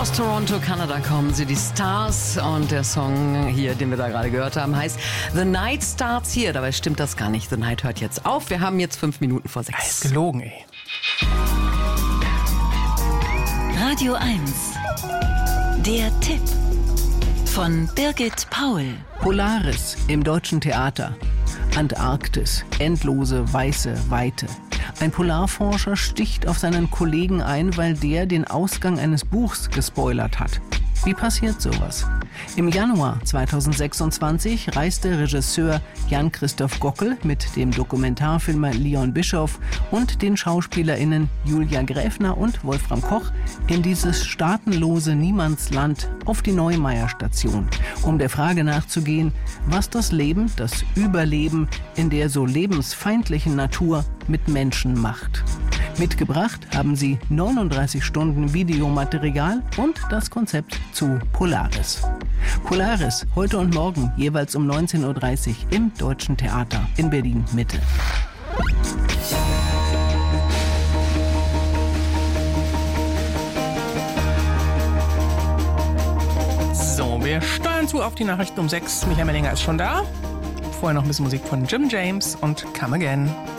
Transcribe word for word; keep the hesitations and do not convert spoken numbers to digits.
Aus Toronto, Kanada kommen sie, die Stars. Und der Song hier, den wir da gerade gehört haben, heißt The Night Starts Here. Dabei stimmt das gar nicht. The Night hört jetzt auf. Wir haben jetzt fünf Minuten vor sechs. Das ist gelogen, ey. Radio eins. Der Tipp von Birgit Paul. Polaris im Deutschen Theater. Antarktis, endlose weiße Weite. Ein Polarforscher sticht auf seinen Kollegen ein, weil der den Ausgang eines Buchs gespoilert hat. Wie passiert sowas? Im Januar zweitausendsechsundzwanzig reiste Regisseur Jan-Christoph Gockel mit dem Dokumentarfilmer Leon Bischoff und den SchauspielerInnen Julia Gräfner und Wolfram Koch in dieses staatenlose Niemandsland auf die Neumeier-Station, um der Frage nachzugehen, was das Leben, das Überleben in der so lebensfeindlichen Natur mit Menschen macht. Mitgebracht haben sie neununddreißig Stunden Videomaterial und das Konzept zu Polaris. Polaris, heute und morgen, jeweils um neunzehn Uhr dreißig im Deutschen Theater in Berlin-Mitte. So, wir steuern zu auf die Nachrichten um sechs. Michael Mellinger ist schon da. Vorher noch ein bisschen Musik von Jim James und Come Again.